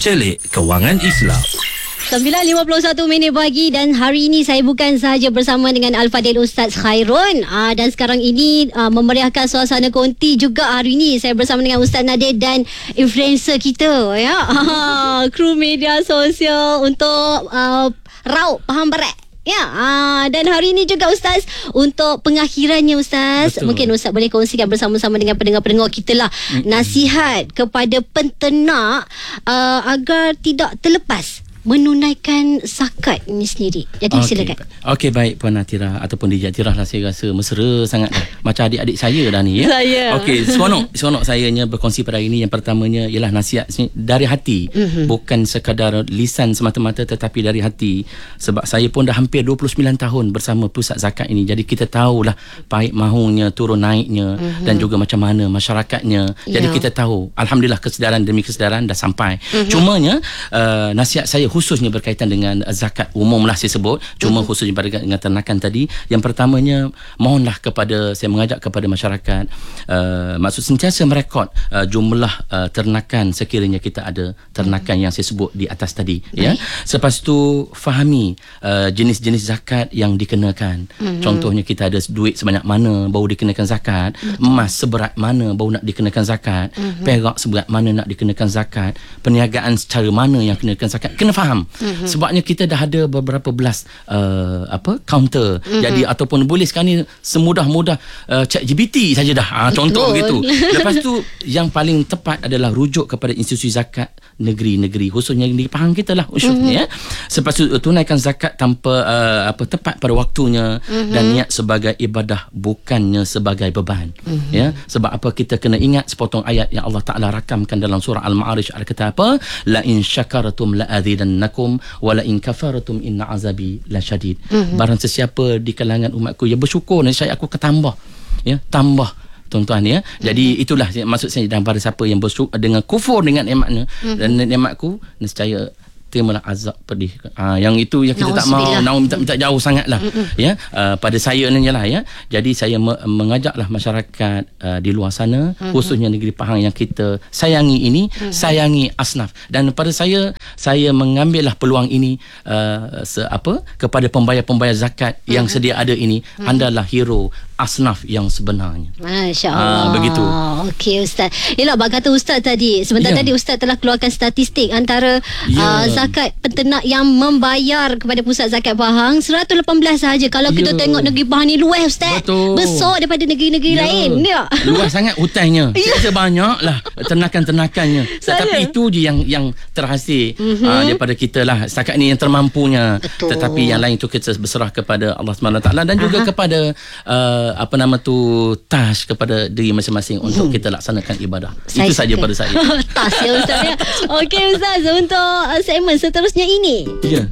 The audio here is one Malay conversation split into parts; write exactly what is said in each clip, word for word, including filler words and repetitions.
Celik Kewangan Islam. sembilan lima puluh satu minit pagi dan hari ini saya bukan sahaja bersama dengan Al-Fadil Ustaz Khairun aa, dan sekarang ini aa, memeriahkan suasana konti juga hari ini saya bersama dengan Ustaz Nadir dan influencer kita ya, aa, kru media sosial untuk aa, Raup Pahang Barat. Ya, aa, dan hari ini juga Ustaz untuk pengakhirannya Ustaz. Betul. Mungkin Ustaz boleh kongsikan bersama-sama dengan pendengar-pendengar kita lah mm-hmm. nasihat kepada penternak aa, agar tidak terlepas menunaikan zakat ini sendiri. Jadi okay. silakan. Okey, baik Puan Atira ataupun D J Atira lah, saya rasa mesra sangat macam adik-adik saya dah ni ya. Saya. Okey, seronok seronok sayanya berkongsi pada hari ini. Yang pertamanya ialah nasihat dari hati, mm-hmm. bukan sekadar lisan semata-mata tetapi dari hati. Sebab saya pun dah hampir dua puluh sembilan tahun bersama pusat zakat ini. Jadi kita tahulah pahit mahunya, turun naiknya mm-hmm. dan juga macam mana masyarakatnya. Yeah. Jadi kita tahu alhamdulillah kesedaran demi kesedaran dah sampai. Mm-hmm. Cumanya uh, nasihat saya khususnya berkaitan dengan zakat umum lah saya sebut, cuma uh-huh. khususnya berkaitan dengan ternakan tadi. Yang pertamanya, mohonlah kepada, saya mengajak kepada masyarakat, uh, maksud sentiasa merekod uh, jumlah uh, ternakan sekiranya kita ada ternakan uh-huh. yang saya sebut di atas tadi. Ya. Selepas tu fahami uh, jenis-jenis zakat yang dikenakan. Uh-huh. Contohnya kita ada duit sebanyak mana baru dikenakan zakat, uh-huh. emas seberat mana baru nak dikenakan zakat, uh-huh. perak seberat mana nak dikenakan zakat, perniagaan secara mana yang kenakan zakat. Kena faham. Mm-hmm. Sebabnya kita dah ada beberapa belas uh, apa counter. Mm-hmm. Jadi ataupun boleh sekarang ni semudah-mudah uh, chat G P T saja dah. Ha, contoh begitu. Lepas tu yang paling tepat adalah rujuk kepada institusi zakat negeri-negeri, khususnya di Pahang kita lah usulnya. Mm-hmm. Ya. Lepas tu tunaikan zakat tanpa uh, apa tepat pada waktunya, mm-hmm. dan niat sebagai ibadah bukannya sebagai beban. Mm-hmm. Ya. Sebab apa, kita kena ingat sepotong ayat yang Allah Taala rakamkan dalam surah Al-Ma'arij, kata apa? La in syakartum la azidannakum wa la in kafartum inna azabi lasyadid. Mm-hmm. Barang sesiapa di kalangan umatku yang bersyukur, nescaya aku akan tambah. Ya, tambah tuan-tuan ya. Mm-hmm. Jadi itulah maksud saya, dan pada siapa yang bersyukur dengan kufur dengan nikmatnya, mm-hmm. dan nikmatku, nescaya terimalah azab pedih. Ha, yang itu yang kita tak mau, nak minta minta jauh sangatlah. Mm-mm. Ya, uh, pada saya ni lah ya. Jadi saya me- mengajaklah masyarakat uh, di luar sana, mm-hmm. khususnya negeri Pahang yang kita sayangi ini, mm-hmm. sayangi asnaf. Dan pada saya, saya mengambillah peluang ini uh, se- apa kepada pembayar-pembayar zakat mm-hmm. yang sedia ada ini, mm-hmm. andalah hero asnaf yang sebenarnya. Masya-Allah. Ha, begitu. Okey Ustaz. Yalah, bak kata Ustaz tadi, sebentar yeah. tadi Ustaz telah keluarkan statistik antara yeah. uh, zakat peternak yang membayar kepada pusat zakat Pahang seratus lapan belas sahaja. Kalau yeah. kita tengok negeri Pahang ni luas Ustaz. Betul. Besar daripada negeri-negeri yeah. lain. Ya. Luas sangat hutannya. Yeah. Sebanyaklah ternakan-ternakannya. Tetapi itu je yang yang terhasil mm-hmm. uh, daripada kita lah. Setakat ni yang termampunya. Betul. Tetapi yang lain tu kita berserah kepada Allah subhanahu wa taala dan juga Aha. kepada uh, apa nama tu tas kepada diri masing-masing untuk hmm. kita laksanakan ibadah. Saya itu saja pada saya. Tas ya Ustaz ya. Okey Ustaz, untuk uh, segmen seterusnya ini. Ya.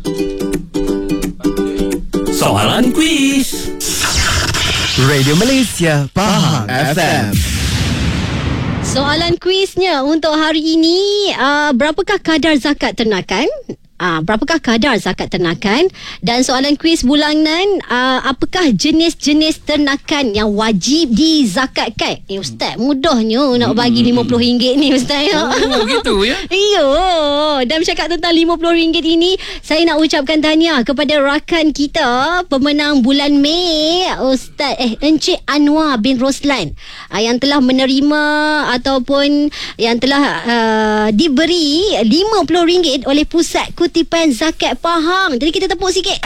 Soalan kuis. Radio Malaysia Pahang F M. Soalan kuisnya untuk hari ini, uh, berapakah kadar zakat ternakan? Ah, berapakah kadar zakat ternakan? Dan soalan kuis bulanan, ah, apakah jenis-jenis ternakan yang wajib dizakatkan? Eh Ustaz, mudahnya nak bagi lima puluh ringgit ni Ustaz ya. Oh gitu ya. Iya. Dan bercakap tentang lima puluh ringgit ini, saya nak ucapkan tahniah kepada rakan kita pemenang bulan Mei, Ustaz eh Encik Anwar bin Roslan, ah, yang telah menerima ataupun yang telah uh, diberi lima puluh ringgit oleh Pusat Kutipan Zakat Pahang. Jadi kita tepuk sikit.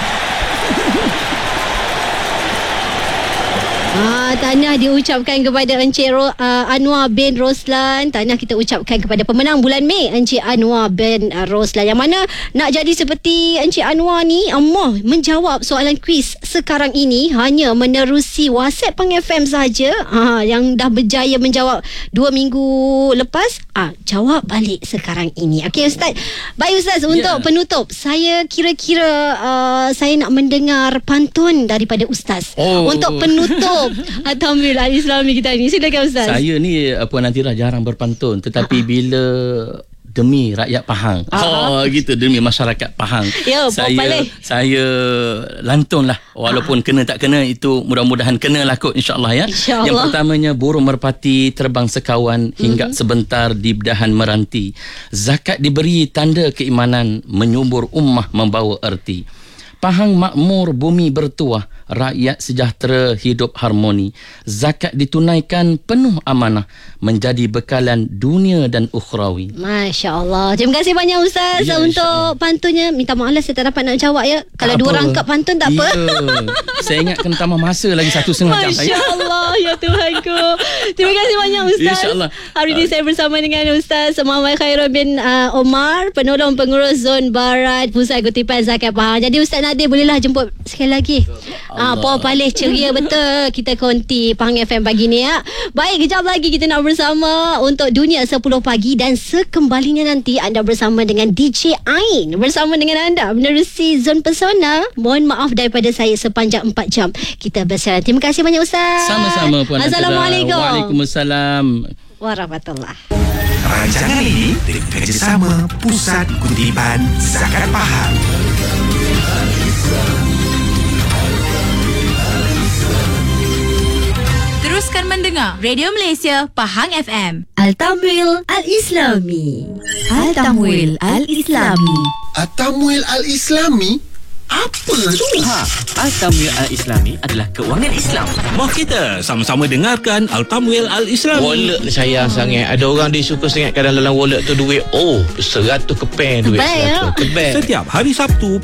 Ah, tahniah diucapkan kepada Encik Ro, uh, Anwar bin Roslan. Tahniah kita ucapkan kepada pemenang bulan Mei, Encik Anwar bin uh, Roslan. Yang mana nak jadi seperti Encik Anwar ni, Allah menjawab soalan kuis sekarang ini hanya menerusi WhatsApp Pang F M saja. Ah, yang dah berjaya menjawab dua minggu lepas, ah, jawab balik sekarang ini. Okey Ustaz. Baik Ustaz, untuk yeah. penutup, saya kira-kira uh, saya nak mendengar pantun daripada Ustaz. Oh. Untuk penutup At-Tamil Al-Islami kita ni. Silakan Ustaz. Saya ni Puan Atira jarang berpantun, tetapi bila demi rakyat Pahang. Oh, gitu, demi masyarakat Pahang. Ya, saya boleh. saya lantunlah walaupun kena tak kena, itu mudah-mudahan kena lah kot, insya-Allah ya. InsyaAllah. Yang pertamanya, burung merpati terbang sekawan hingga mm-hmm. sebentar di bedahan meranti. Zakat diberi tanda keimanan, menyubur ummah membawa erti. Pahang makmur, bumi bertuah, rakyat sejahtera, hidup harmoni. Zakat ditunaikan penuh amanah, menjadi bekalan dunia dan ukhrawi. Masya Allah. Terima kasih banyak Ustaz Ya, untuk pantunnya. Minta maaf lah saya tak dapat nak jawab ya. Kalau Tak dua apa. rangkap pantun tak apa. Ya. Saya ingat kena tambah masa lagi satu setengah jam. Masya Allah, ya Tuhanku. Terima kasih banyak Ustaz. InsyaAllah. Hari ini saya bersama dengan Ustaz Muhammad Khairul bin uh, Omar, penolong pengurus Zon Barat Pusat Kutipan Zakat Pahang. Jadi Ustaz Nadir bolehlah jemput sekali lagi. Ah, Paul Palih ceria betul kita konti Pahang F M pagi ni ya. Baik, kejap lagi kita nak bersama untuk Dunia sepuluh pagi, dan sekembalinya nanti anda bersama dengan D J Ain bersama dengan anda menerusi Zon Pesona. Mohon maaf daripada saya sepanjang empat jam kita bersama. Terima kasih banyak Ustaz. Sama-sama Puan Nazira. Assalamualaikum. Waalaikumsalam. Warahmatullah. Rancangan ini dengan kerjasama Pusat Kutipan Zakat Pahang. Teruskan mendengar Radio Malaysia Pahang F M. Al-Tamwil Al-Islami. Al-Tamwil Al-Islami. At-Tamwil Al-Islami? Apa tu? Ha, Al-Tamwil Al-Islami adalah kewangan Islam. Mari kita sama-sama dengarkan Al-Tamwil Al-Islami. Wallet ni sayang sangat. Ada orang dia suka sangat kadang dalam wallet tu duit. Oh, seratus kepeng duit. Kepeng, ya? seratus kepeng. Setiap hari Sabtu